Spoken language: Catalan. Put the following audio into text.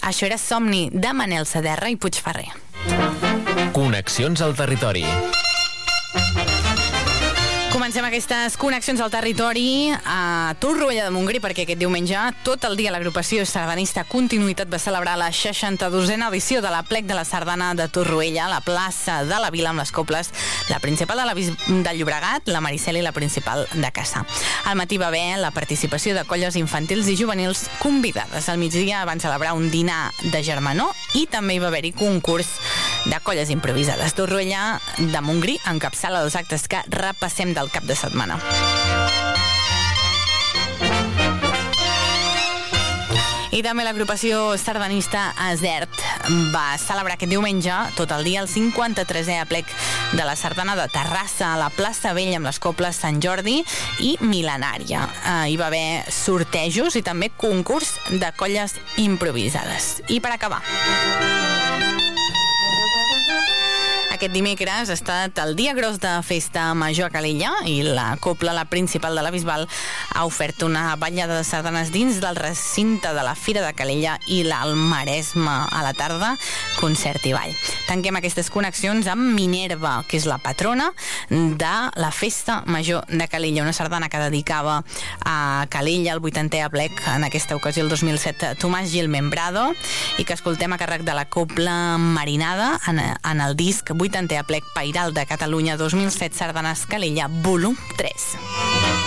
Això era Somni, de Manel Saderra i Puigferrer. Connexions al territori. Comencem aquestes connexions al territori a Torroella de Montgrí, perquè aquest diumenge tot el dia l'agrupació sardanista Continuïtat va celebrar la 62a edició de l'Aplec de la Sardana de Torroella a la plaça de la Vila amb les coples, la principal de Llobregat, la Maricel i la principal de Cassà. Al matí va haver la participació de colles infantils i juvenils convidades. Al migdia van celebrar un dinar de germanor i també hi va haver-hi concurs de colles improvisades. Torroella de Montgrí encapçala els actes que repassem del cap de setmana. I també l'agrupació sardanista Asert va celebrar aquest diumenge tot el dia el 53è aplec de la Sardana de Terrassa a la plaça Vella amb les coples Sant Jordi i Milenària. Hi va haver sortejos i també concurs de colles improvisades. I per acabar, aquest dimecres ha estat el dia gros de festa major a Calella i la copla, la principal de la Bisbal, ha ofert una ballada de sardanes dins del recinte de la Fira de Calella i l'Alt Maresme a la tarda, concert i ball. Tanquem aquestes connexions amb Minerva, que és la patrona de la festa major de Calella, una sardana que dedicava a Calella el 80è aplec, en aquesta ocasió el 2007, Tomàs Gil Membrado, i que escoltem a càrrec de la copla Marinada en el disc 80è aplec Pairal de Catalunya 2007 Sardanes Calella volum 3.